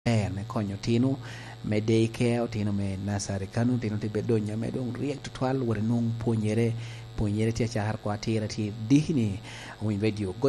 me konyo tinu me daycare tinu me nasari kanu tinu ti bedonya me dong riek tutwal wore nung puonyere ti achar kwa tira ti dihni win video